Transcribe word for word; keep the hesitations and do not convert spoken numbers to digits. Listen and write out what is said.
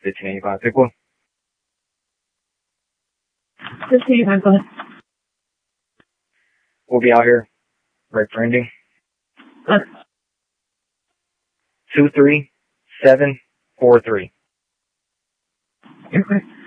fifteen eighty-five, pick one. fifteen eighty-five, go ahead. We'll be out here, right for ending. Go ahead. two three seven four three. Okay.